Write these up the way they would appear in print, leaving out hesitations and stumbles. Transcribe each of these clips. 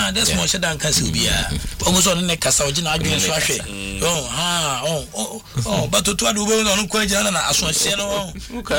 that's more shedan kan se bia almost on ne kasa ogina adwen so ahwe but to adu be no kwa jana na aso hye no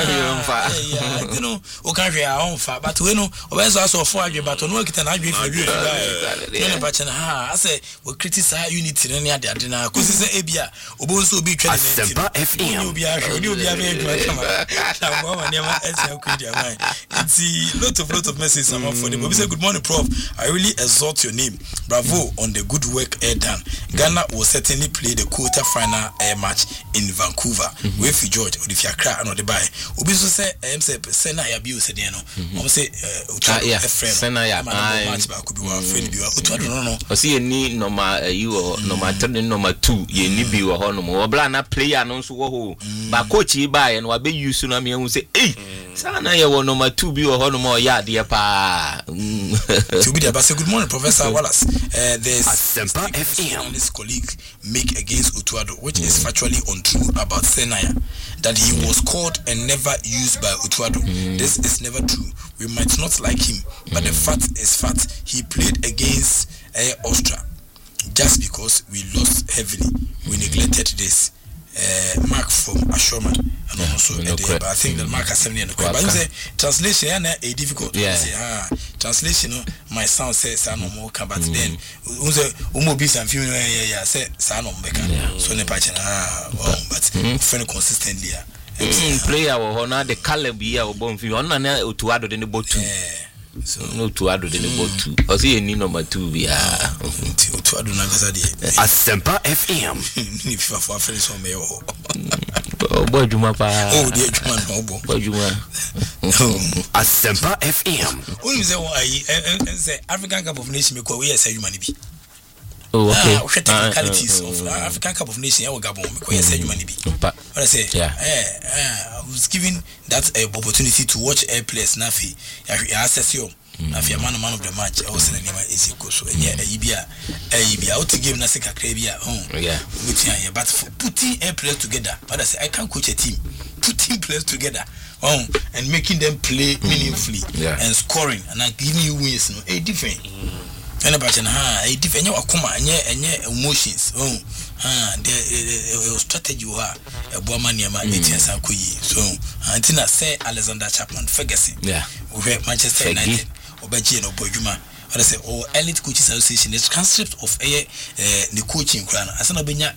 you know o kan hwe a on fa but we no obezo aso fo adwe but no kita na adwe fi ne ba che na ase we criticize unity ne ade na ko se ebia obo so obi twa ne obi ahwe obi ahwe na mo ma ne ma ese akudia man it's lot of messages some for them. We say good morning prof, I really exalt your name, bravo on the good work done. Ghana will certainly play the quarter final match in Vancouver with George or if you cry and the buy obi so say sena ya bi o se dey no o say sena ya match ba ko bi wa friend bi wa o to no o say ni normal you or normal 3 normal 2 ye ni bi wo ho no mo bla na player no so wo ho ba coach yi ba ye no wa be use no me hu say sana ye wo normal 2 bi wo ho no mo ya de pa to be there. But say good morning Professor Wallace. There's Asempa FM his colleague make against Utuado, which is factually untrue about Senaya, that he was called and never used by Utuado. This is never true. We might not like him, but the fact is fact. He played against Austria. Just because we lost heavily, we neglected this. Mark from Ashorman and also but I think that Mark has 70 and but you say translation a difficult say translation my sound says no more but then umo be some few say no meka so ne patch but friend consistently player wo na the Caleb here obon fi on na Otuado de ne botu so no Otuado de ne botu o say ni number 2 bia Otuado na kasa de Asempa FM ni fifa for friends on me boy juma pa de juma no boy juma Asempa FM we say why say African Cup of Nations me ko we say juma ni bi okay technicalities of African Cup of Nations e Gabon me ko say juma ni bi what I say I was given that opportunity to watch air players na fi access you na fi man of the match I was in the is go so ebia out game na se kakra bia but for putting air players together what I say I can't coach a team putting players together and making them play meaningfully and scoring and giving you wins no different and about a different akoma enye emotions the strategy you are a woman near my so until I say Alexander Chapman Ferguson we Manchester United Obaji no Bojuma what I say elite coaches association is transcript of the coaching crown as an obenya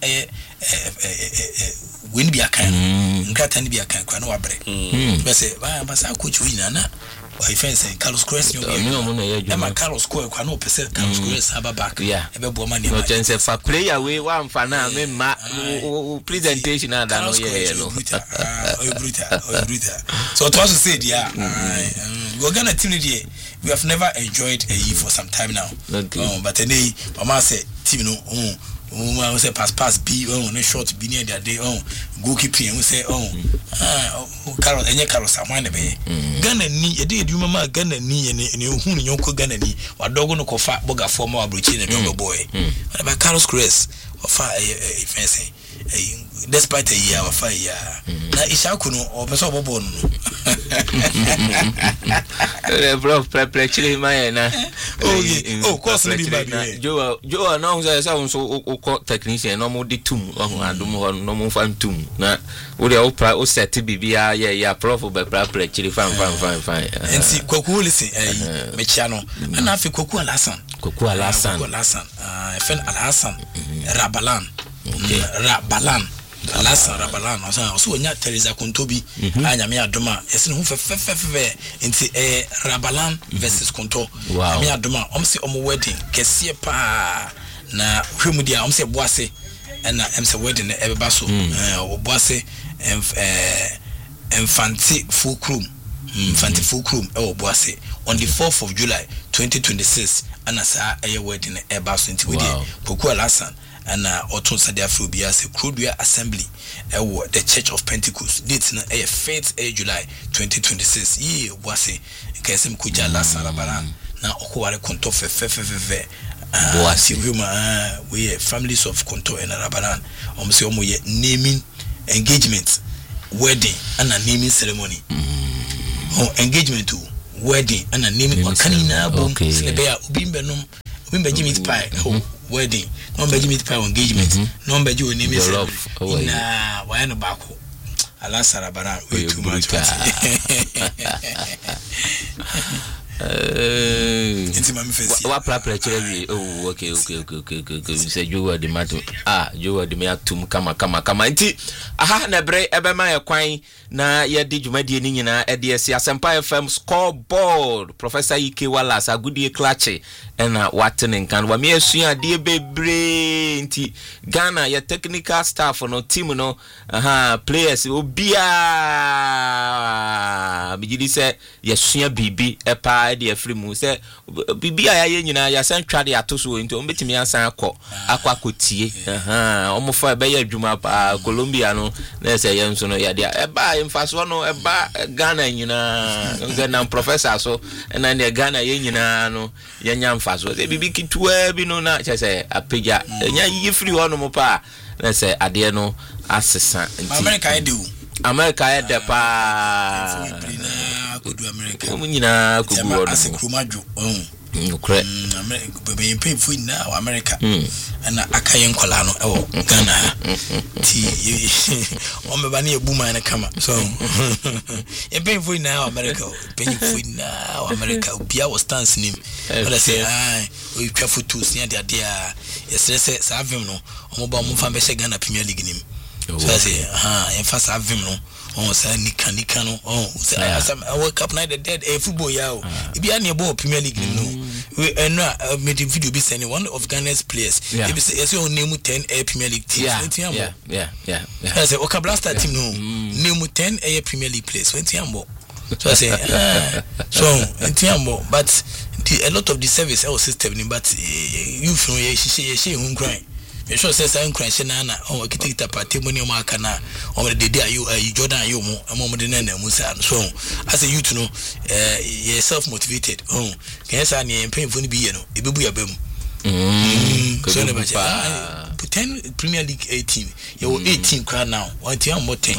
win be a kind ngata ni be a kind no abre we say ba coach win na why fence Carlos Cruz Carlos Cruz kwano pese Carlos Cruz haba back ebe bo mani no chance for player we one fan na me ma presentation na da no brutal so to also say we're gonna team there we have never enjoyed a year for some time now but today mama say team no we say pass B on short be near that day goalkeeping we say Carlos enye Carlos amane be Ghana ni e dey do mama Ghana ni ene hu ni yonko Ghana ni wadogo no kofa boga form wa brochi ne dogo boy but Carlos Cruz ofa fencing despite a year of fire na Ishaku no obeso bobo no bro prepare my na course be bad Joe now say so technician no mo di tum adum no mo fan tum na we dey o set bibia yeah prof be prepare chiri fine and see Kwaku listen mechia no na afi Kwaku Alasan fen Alasan Rabalan Alasan so nya Teresa Kontobi anya me adoma yesene hu fe nti Rabalan versus Konto me adoma omse wedding kese pa na hwemu dia omse boase na emse wedding na ebeba so boase Infante Fulcrum boase on the 4th of July 2026 anasa wedding eba so nti we dey Kwaku Alasan and Otun Sadia Frobia se Crudware Assembly the Church of Pentecost date na 5th July 2026 ye boase nkesem kuja la Sarabaran na okware Konto fe boase we families of Konto and Rabaran omse omo ye naming engagement wedding and a naming ceremony engagement to wedding and a naming kanina bom se be a ubimbe no we be meat pie wedding no be meat pie engagement no be you name na why no back ala sarabara we too much what prepare cherry oh okay you say you were the matter you were the me atum kama nti aha na bre ebema ye kwan na ye di dwumadi ni nyina EDS Asempa FM scoreboard Professor Ike Wallace agudie klache na watene kan wa me asua de bebre nti Ghana ye technical staff no team no players obia bigidi se ye sua bibi epa de afri mu se bibi aya ye nyina ya san twade atoso nti o betimi asan akwakotie omofa ebe ye adwuma pa Colombia no na se ye nso no ya de eba mfaso no eba Ghana nyina na professor so na ne Ghana ye nyina no ye nya mfaso se bibi kitwa bi no na che apeja nya yifri ho no mo pa na se ade no asesa nti America ede pa kudu America nyina kugu asekrumadwo okre bebe pay for now America na akayen kola no ewo Ghana ti o me ba na ebuma na kama so e pay for now America pay for now America bia was stance nim wala say we twa photos near there yes say avim no o ba mo fa be she Ghana Premier League nim so say en fa sa avim no on say nika no say I wake up night the dead football ya e bia na e Premier League no we made a video be sending one of Ghana's players if say on name 10 Premier League teams yeah I say okay blaster team no name 10 Premier League players 20 ambo so I say so 20 ambo but a lot of the service our system but you from she hun crying me sure say say crying she na on kita party money o maka na on the day you Jordan you mo am de na musa so as a youth no you self motivated can say na painful ni bi ye no e bebu ya bam so never 10 Premier League 18 you 18 crowd now one team more 10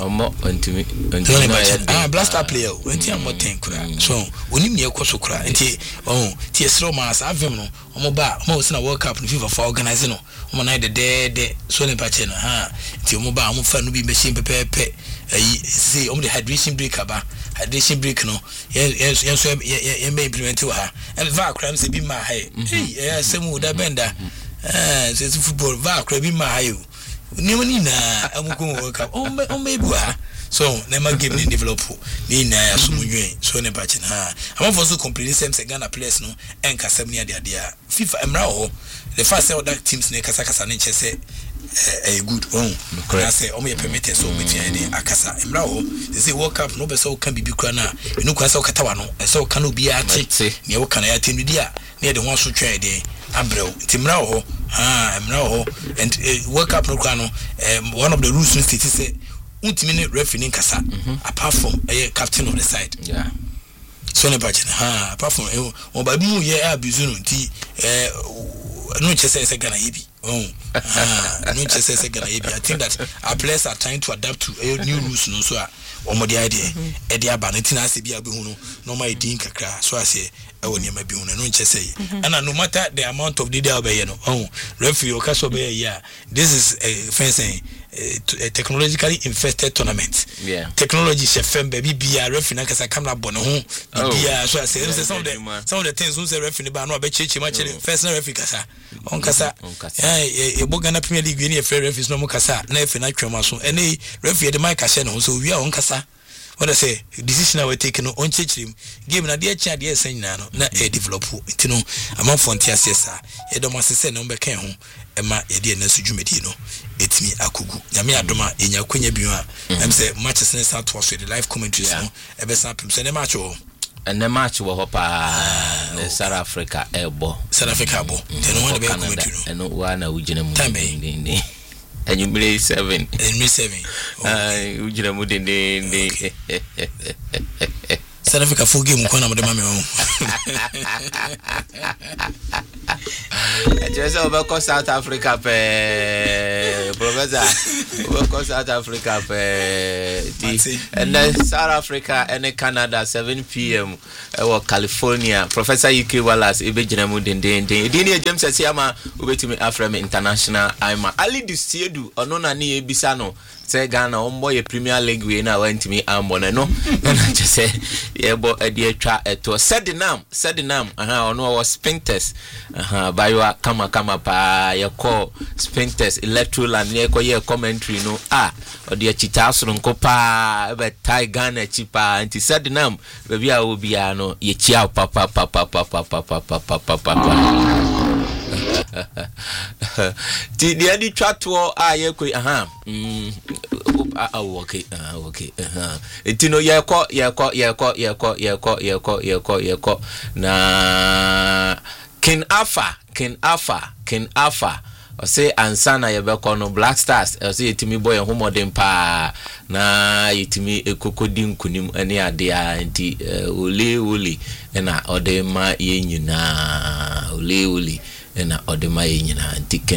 blaster player one team more 10 crowd so oni me ekoso crowd nti ti esro ma sa avem no omo ba omo se na World Cup no FIFA for organize no omo na de so ne pache no nti omo ba omo fa no bi machine pepepe see omo the hydration break no yen so yen be implement wa and va crowd se bi ma hai semu da benda say football va krabi ma hayo ni mani na amuko World Cup on maybe so na ma game ni develop ni na ya sumunwe so ne ba china am for so complain same say Ghana players no enka sam ni ade FIFA emra ho the first say other teams ne kasa ne chese good na say o me permit so metin ade akasa emra ho they say World Cup no be so can be kra na inu kwa say o katawa no say kan obi ate ne wo kan ya tenu dia ne de ho so twa ade Abrel timra ho emra ho and World Cup no kwa no one of the rules in state say ultimate referee kasa apart from captain of the side so ne bache apart from ba bi mu ye abizu no nti no chese say Ghana yibi no chese say Ghana yibi I think that our players are trying to adapt to new rules no so omodi idea e dia ba nti na ase bia be hu no normal edin kakra so ase woni ma bi hu no chese and no matter the amount of the day obey no referee o kaso be ya this is a fencing a technologically infested tournament technology chef baby bia referee na kasa camera bono ho bia so ase some of the things who say referee ba no be cheche ma chere first na referee kasa on kasa e Ghana Premier League ni e free referees no mo kasa na efe na twema so ene referee de mic kasa no so wi a on kasa what I say decision we take no on chechirim game na de chia de esen nyina no na e develop nti no amon frontier sesa e do masese no be kan ho e ma e de na sudwumedi no etimi akogu nyame adoma enya kwanya bi ho am say matches na start to the live commentaries no e be san pem say na match o and the match wo hopa na South Africa bo then one be commentary and no one na ujina mu time and you play 7 ujina mu de South Africa full game ko na mo de mame o just over South Africa Professor Because South Africa and then South Africa and Canada 7 p.m. or California. Professor UK Wallace Ebejinamu Dende James Asiama ubetimi Afrem International I'm Ali Dusiedu onona ni ebisano say Ghana ombo Premier League we na wantimi ambone no na je say yebo ade atwa eto Sedinam ono was Spintex baywa kama pa ye call Spintex electoral and ye ko ye commentary no ode achita asoro nko pa be tai Ghana chipa anti Sedinam baby a obia no ye chia papa the adi chatwo ye ko okay etino ye ko na King Alpha o say ansana ye be ko no Black Stars o say etimi boy homodem pa na etimi ekokodi nkunim ene ade a nti ole na odema ye nyina ole na odema ye nyina nti